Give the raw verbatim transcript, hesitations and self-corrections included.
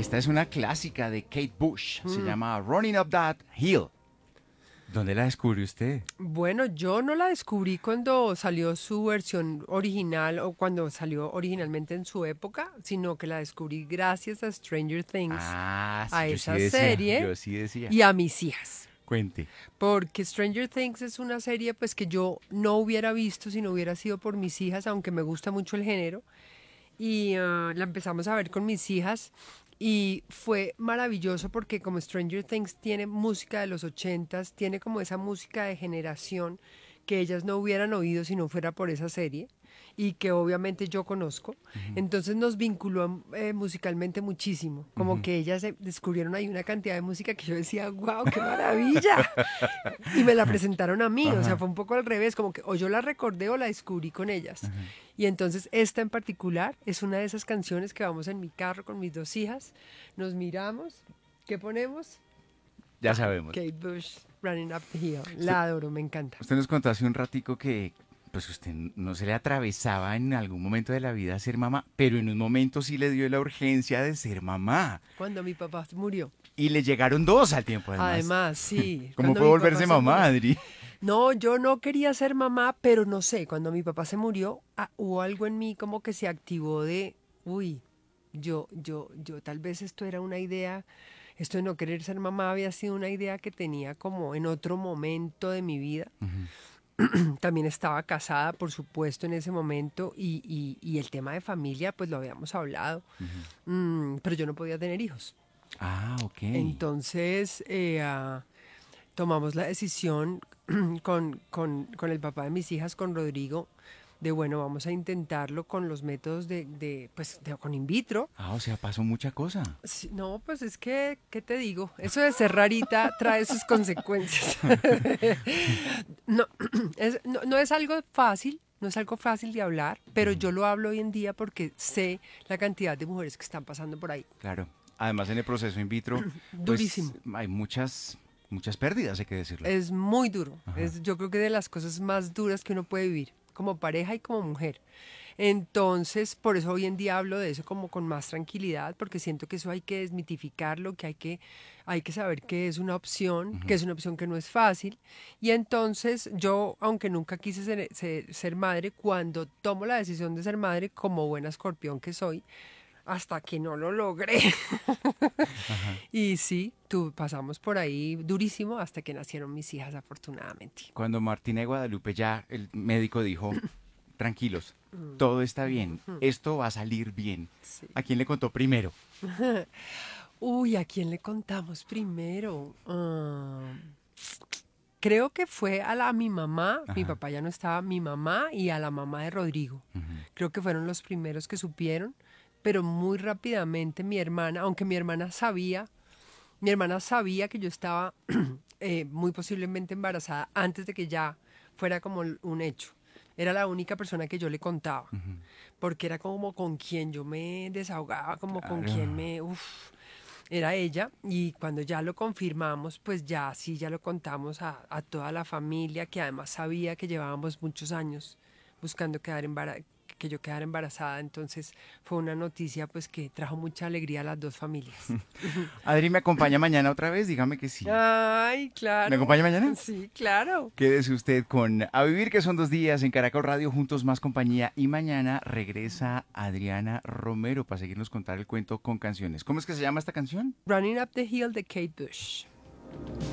Esta es una clásica de Kate Bush. Se Mm. llama Running Up That Hill. ¿Dónde la descubrió usted? Bueno, yo no la descubrí cuando salió su versión original o cuando salió originalmente en su época, sino que la descubrí gracias a Stranger Things, Ah, sí, a yo sí esa decía. serie Yo sí decía. y a mis hijas. Cuente. Porque Stranger Things es una serie pues que yo no hubiera visto si no hubiera sido por mis hijas, aunque me gusta mucho el género. Y ah, la empezamos a ver con mis hijas y fue maravilloso porque como Stranger Things tiene música de los ochentas, tiene como esa música de generación que ellas no hubieran oído si no fuera por esa serie y que obviamente yo conozco. Entonces nos vinculó eh, musicalmente muchísimo, como Ujú. que ellas eh, descubrieron ahí una cantidad de música que yo decía, wow, qué maravilla. Y me la presentaron a mí, o sea, Ajá. fue un poco al revés, como que o yo la recordé o la descubrí con ellas. Y entonces esta en particular es una de esas canciones que vamos en mi carro con mis dos hijas, nos miramos, ¿qué ponemos? Ya sabemos. Kate Bush, Running Up the Hill. Usted, La adoro, me encanta. usted nos contó hace un ratico que pues usted no se le atravesaba en algún momento de la vida ser mamá, pero en un momento sí le dio la urgencia de ser mamá. Cuando mi papá murió. Y le llegaron dos al tiempo, además. Además, sí. ¿Cómo cuando fue mi volverse papá se mamá, murió. Adri? No, yo no quería ser mamá, pero no sé, cuando mi papá se murió, ah, hubo algo en mí como que se activó de, uy, yo, yo, yo, tal vez esto era una idea, esto de no querer ser mamá había sido una idea que tenía como en otro momento de mi vida. También estaba casada, por supuesto, en ese momento y, y, y el tema de familia, pues lo habíamos hablado, mm, pero yo no podía tener hijos. Ah, ok. Entonces, eh, ah, tomamos la decisión con, con, con el papá de mis hijas, con Rodrigo, de bueno, vamos a intentarlo con los métodos de, de pues, de, con in vitro. Ah, o sea, pasó mucha cosa. Sí, no, pues es que, ¿qué te digo? Eso de ser rarita trae sus consecuencias. no, es, no, no es algo fácil, no es algo fácil de hablar, pero yo lo hablo hoy en día porque sé la cantidad de mujeres que están pasando por ahí. Claro. Además, en el proceso in vitro, pues Durísimo. hay muchas, muchas pérdidas, hay que decirlo. Es muy duro. Ajá. Es, yo creo que de las cosas más duras que uno puede vivir, como pareja y como mujer. Entonces, por eso hoy en día hablo de eso como con más tranquilidad, porque siento que eso hay que desmitificarlo, que hay que, hay que saber que es una opción, Ujú. que es una opción que no es fácil. Y entonces yo, aunque nunca quise ser, ser, ser madre, cuando tomo la decisión de ser madre, como buena escorpión que soy, hasta que no lo logré. Ajá. Y sí, tú, pasamos por ahí durísimo hasta que nacieron mis hijas, afortunadamente. Cuando Martina y Guadalupe ya, el médico dijo, tranquilos, todo está bien, esto va a salir bien. Sí. ¿A quién le contó primero? Uy, ¿a quién le contamos primero? Ah, creo que fue a, la, a mi mamá, mi Ajá. papá ya no estaba, mi mamá y a la mamá de Rodrigo. Ujú. Creo que fueron los primeros que supieron, pero muy rápidamente mi hermana, aunque mi hermana sabía, mi hermana sabía que yo estaba eh, muy posiblemente embarazada antes de que ya fuera como un hecho. Era la única persona que yo le contaba, Ujú. porque era como con quien yo me desahogaba, como con Claro. quien me... Uf, era ella. Y cuando ya lo confirmamos, pues ya sí, ya lo contamos a, a toda la familia, que además sabía que llevábamos muchos años buscando quedar embara- que yo quedara embarazada. Entonces fue una noticia pues que trajo mucha alegría a las dos familias. Adri, ¿me acompaña mañana otra vez? Dígame que sí. Ay, claro. ¿Me acompaña mañana? Sí, claro. Quédese usted con A Vivir, que son dos días en Caracol Radio, juntos más compañía. Y mañana regresa Adriana Romero para seguirnos contar el cuento con canciones. ¿Cómo es que se llama esta canción? Running Up the Hill de Kate Bush.